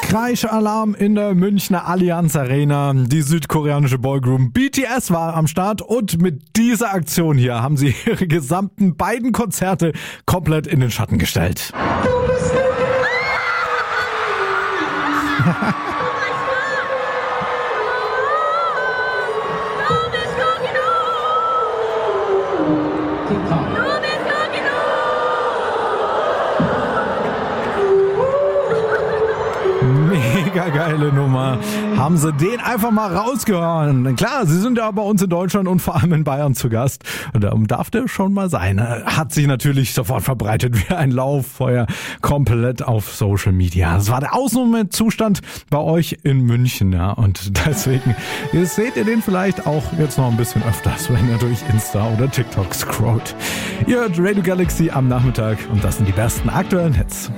Kreischalarm in der Münchner Allianz Arena. Die südkoreanische Boygroup BTS war am Start und mit dieser Aktion hier haben sie ihre gesamten beiden Konzerte komplett in den Schatten gestellt. Mega geile Nummer. Haben sie den einfach mal rausgehauen. Klar, sie sind ja bei uns in Deutschland und vor allem in Bayern zu Gast. Und da darf der schon mal sein. Hat sich natürlich sofort verbreitet wie ein Lauffeuer. Komplett auf Social Media. Das war der Ausnahmezustand bei euch in München. Ja. Und deswegen seht ihr den vielleicht auch jetzt noch ein bisschen öfters, wenn ihr durch Insta oder TikTok scrollt. Ihr hört Radio Galaxy am Nachmittag und das sind die besten aktuellen Hits.